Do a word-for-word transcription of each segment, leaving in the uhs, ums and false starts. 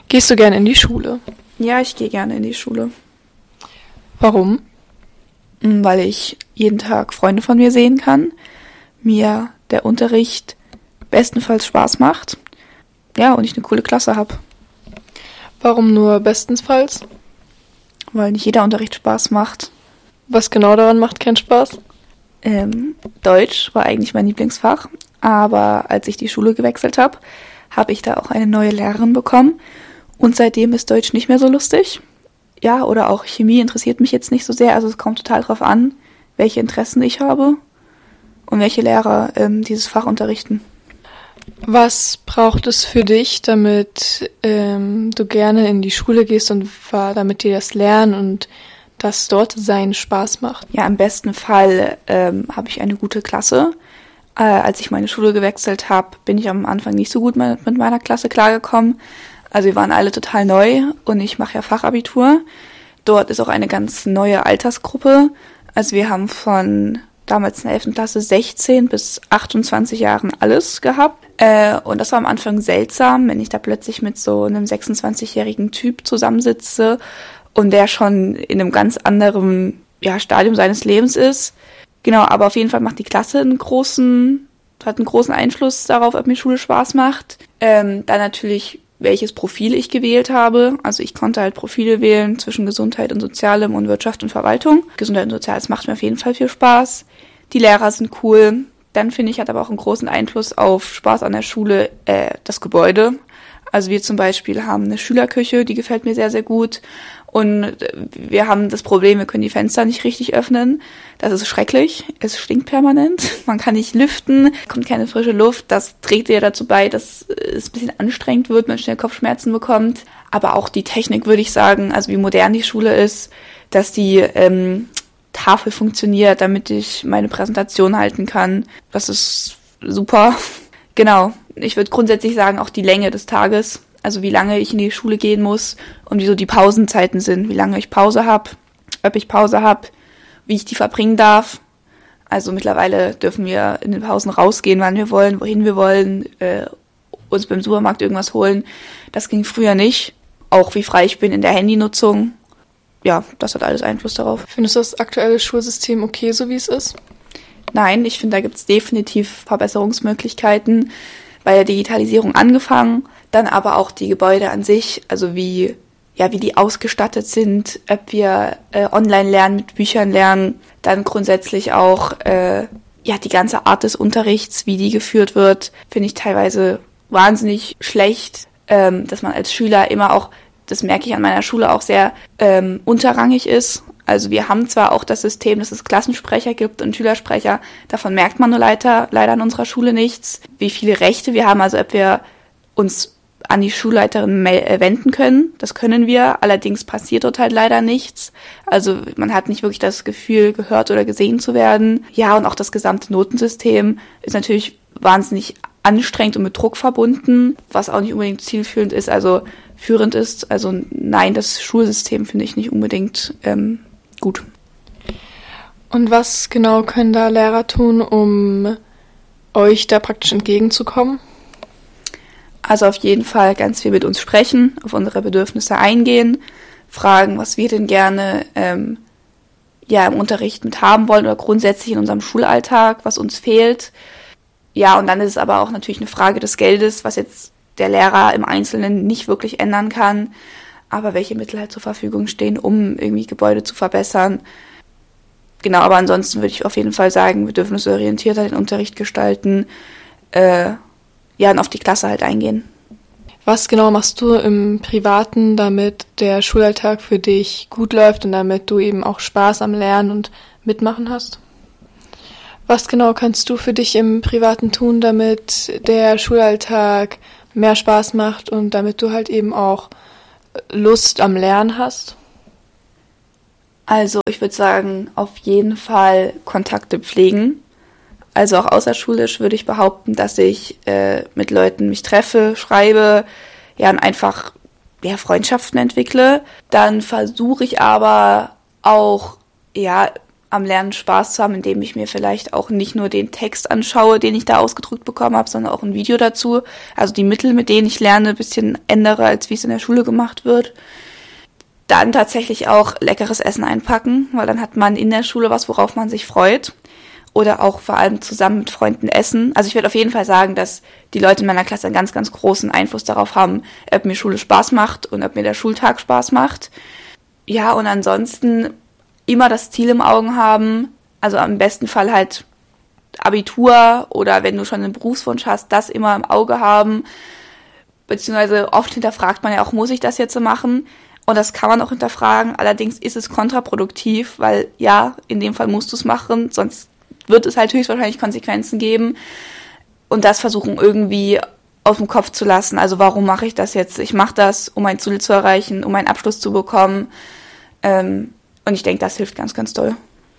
Gehst du gerne in die Schule? Ja, ich gehe gerne in die Schule. Warum? Weil ich jeden Tag Freunde von mir sehen kann, mir der Unterricht bestenfalls Spaß macht, ja, und ich eine coole Klasse habe. Warum nur bestenfalls? Weil nicht jeder Unterricht Spaß macht. Was genau daran macht keinen Spaß? Ähm, Deutsch war eigentlich mein Lieblingsfach, aber als ich die Schule gewechselt habe, habe ich da auch eine neue Lehrerin bekommen und seitdem ist Deutsch nicht mehr so lustig. Ja, oder auch Chemie interessiert mich jetzt nicht so sehr, also es kommt total drauf an, welche Interessen ich habe und welche Lehrer ähm, dieses Fach unterrichten. Was braucht es für dich, damit ähm, du gerne in die Schule gehst und war, damit dir das Lernen und das Dortsein Spaß macht? Ja, im besten Fall ähm, habe ich eine gute Klasse. Äh, als ich meine Schule gewechselt habe, bin ich am Anfang nicht so gut mit, mit meiner Klasse klargekommen. Also wir waren alle total neu und ich mache ja Fachabitur. Dort ist auch eine ganz neue Altersgruppe. Also wir haben von damals in der elften Klasse sechzehn bis achtundzwanzig Jahren alles gehabt. Äh, und das war am Anfang seltsam, wenn ich da plötzlich mit so einem sechsundzwanzigjährigen Typ zusammensitze und der schon in einem ganz anderen ja, Stadium seines Lebens ist. Genau, aber auf jeden Fall macht die Klasse einen großen, hat einen großen Einfluss darauf, ob mir Schule Spaß macht. Ähm, dann natürlich, welches Profil ich gewählt habe. Also ich konnte halt Profile wählen zwischen Gesundheit und Sozialem und Wirtschaft und Verwaltung. Gesundheit und Soziales macht mir auf jeden Fall viel Spaß. Die Lehrer sind cool. Dann finde ich, hat aber auch einen großen Einfluss auf Spaß an der Schule äh, das Gebäude. Also wir zum Beispiel haben eine Schülerküche, die gefällt mir sehr, sehr gut. Und wir haben das Problem, wir können die Fenster nicht richtig öffnen. Das ist schrecklich. Es stinkt permanent. Man kann nicht lüften, kommt keine frische Luft. Das trägt ja dazu bei, dass es ein bisschen anstrengend wird, man schnell Kopfschmerzen bekommt. Aber auch die Technik, würde ich sagen, also wie modern die Schule ist, dass die ähm, Tafel funktioniert, damit ich meine Präsentation halten kann. Das ist super. Genau. Ich würde grundsätzlich sagen, auch die Länge des Tages. Also wie lange ich in die Schule gehen muss und wie so die Pausenzeiten sind, wie lange ich Pause habe, ob ich Pause habe, wie ich die verbringen darf. Also mittlerweile dürfen wir in den Pausen rausgehen, wann wir wollen, wohin wir wollen, äh, uns beim Supermarkt irgendwas holen. Das ging früher nicht. Auch wie frei ich bin in der Handynutzung. Ja, das hat alles Einfluss darauf. Findest du das aktuelle Schulsystem okay, so wie es ist? Nein, ich finde, da gibt es definitiv Verbesserungsmöglichkeiten. Bei der Digitalisierung angefangen, dann aber auch die Gebäude an sich, also wie ja wie die ausgestattet sind, ob wir äh, online lernen, mit Büchern lernen, dann grundsätzlich auch äh, ja die ganze Art des Unterrichts, wie die geführt wird, finde ich teilweise wahnsinnig schlecht, ähm, dass man als Schüler immer auch, das merke ich an meiner Schule auch sehr, ähm, unterrangig ist. Also wir haben zwar auch das System, dass es Klassensprecher gibt und Schülersprecher, davon merkt man nur leider, leider an unserer Schule nichts, wie viele Rechte wir haben, also ob wir uns an die Schulleiterin wenden können, das können wir, allerdings passiert dort halt leider nichts. Also man hat nicht wirklich das Gefühl, gehört oder gesehen zu werden. Ja, und auch das gesamte Notensystem ist natürlich wahnsinnig anstrengend und mit Druck verbunden, was auch nicht unbedingt zielführend ist, also führend ist. Also nein, das Schulsystem finde ich nicht unbedingt ähm, gut. Und was genau können da Lehrer tun, um euch da praktisch entgegenzukommen? Also auf jeden Fall ganz viel mit uns sprechen, auf unsere Bedürfnisse eingehen, fragen, was wir denn gerne ähm, ja im Unterricht mit haben wollen oder grundsätzlich in unserem Schulalltag, was uns fehlt. Ja, und dann ist es aber auch natürlich eine Frage des Geldes, was jetzt der Lehrer im Einzelnen nicht wirklich ändern kann, aber welche Mittel halt zur Verfügung stehen, um irgendwie Gebäude zu verbessern. Genau, aber ansonsten würde ich auf jeden Fall sagen, bedürfnisorientierter den Unterricht gestalten, äh, ja, und auf die Klasse halt eingehen. Was genau machst du im Privaten, damit der Schulalltag für dich gut läuft und damit du eben auch Spaß am Lernen und Mitmachen hast? Was genau kannst du für dich im Privaten tun, damit der Schulalltag mehr Spaß macht und damit du halt eben auch Lust am Lernen hast? Also ich würde sagen, auf jeden Fall Kontakte pflegen. Also auch außerschulisch würde ich behaupten, dass ich äh, mit Leuten mich treffe, schreibe, ja, und einfach ja, Freundschaften entwickle. Dann versuche ich aber auch, ja, am Lernen Spaß zu haben, indem ich mir vielleicht auch nicht nur den Text anschaue, den ich da ausgedrückt bekommen habe, sondern auch ein Video dazu. Also die Mittel, mit denen ich lerne, ein bisschen ändere, als wie es in der Schule gemacht wird. Dann tatsächlich auch leckeres Essen einpacken, weil dann hat man in der Schule was, worauf man sich freut. Oder auch vor allem zusammen mit Freunden essen. Also ich würde auf jeden Fall sagen, dass die Leute in meiner Klasse einen ganz, ganz großen Einfluss darauf haben, ob mir Schule Spaß macht und ob mir der Schultag Spaß macht. Ja, und ansonsten immer das Ziel im Augen haben, also am besten Fall halt Abitur oder wenn du schon einen Berufswunsch hast, das immer im Auge haben, beziehungsweise oft hinterfragt man ja auch, muss ich das jetzt so machen? Und das kann man auch hinterfragen, allerdings ist es kontraproduktiv, weil ja, in dem Fall musst du es machen, sonst wird es halt höchstwahrscheinlich Konsequenzen geben und das versuchen irgendwie aus dem Kopf zu lassen, also warum mache ich das jetzt? Ich mache das, um mein Ziel zu erreichen, um einen Abschluss zu bekommen, ähm, und ich denke, das hilft ganz, ganz doll.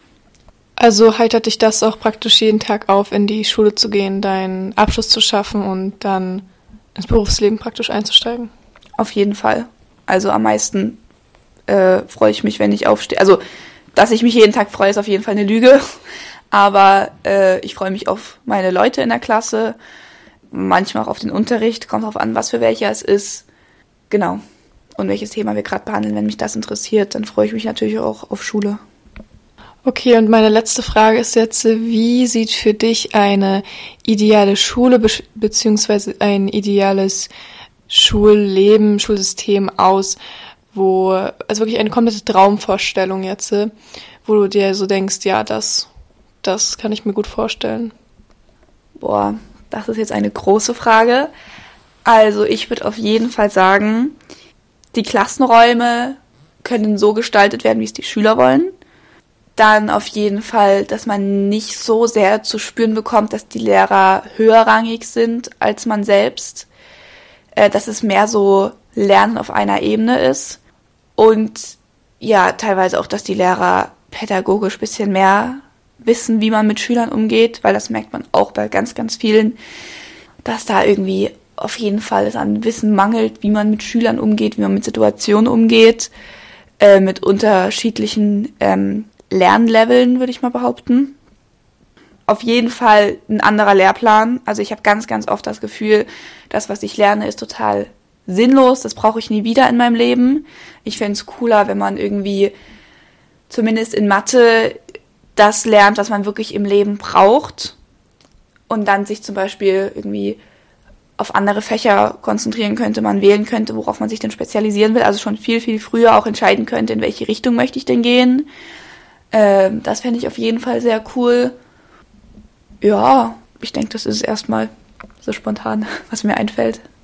Also heitert dich das auch praktisch jeden Tag auf, in die Schule zu gehen, deinen Abschluss zu schaffen und dann ins Berufsleben praktisch einzusteigen? Auf jeden Fall. Also am meisten äh, freue ich mich, wenn ich aufstehe. Also, dass ich mich jeden Tag freue, ist auf jeden Fall eine Lüge. Aber äh, ich freue mich auf meine Leute in der Klasse, manchmal auch auf den Unterricht, kommt darauf an, was für welcher es ist. Genau. Und welches Thema wir gerade behandeln. Wenn mich das interessiert, dann freue ich mich natürlich auch auf Schule. Okay, und meine letzte Frage ist jetzt, wie sieht für dich eine ideale Schule be- beziehungsweise ein ideales Schulleben, Schulsystem aus, wo, also wirklich eine komplette Traumvorstellung jetzt, wo du dir so denkst, ja, das, das kann ich mir gut vorstellen? Boah, das ist jetzt eine große Frage. Also ich würde auf jeden Fall sagen, die Klassenräume können so gestaltet werden, wie es die Schüler wollen. Dann auf jeden Fall, dass man nicht so sehr zu spüren bekommt, dass die Lehrer höherrangig sind als man selbst. Äh, dass es mehr so Lernen auf einer Ebene ist. Und ja, teilweise auch, dass die Lehrer pädagogisch ein bisschen mehr wissen, wie man mit Schülern umgeht, weil das merkt man auch bei ganz, ganz vielen, dass da irgendwie auf jeden Fall es an Wissen mangelt, wie man mit Schülern umgeht, wie man mit Situationen umgeht, äh, mit unterschiedlichen ähm, Lernleveln, würde ich mal behaupten. Auf jeden Fall ein anderer Lehrplan. Also ich habe ganz, ganz oft das Gefühl, das, was ich lerne, ist total sinnlos. Das brauche ich nie wieder in meinem Leben. Ich fände es cooler, wenn man irgendwie zumindest in Mathe das lernt, was man wirklich im Leben braucht und dann sich zum Beispiel irgendwie auf andere Fächer konzentrieren könnte, man wählen könnte, worauf man sich denn spezialisieren will, also schon viel, viel früher auch entscheiden könnte, in welche Richtung möchte ich denn gehen. Ähm, das fände ich auf jeden Fall sehr cool. Ja, ich denke, das ist erstmal so spontan, was mir einfällt.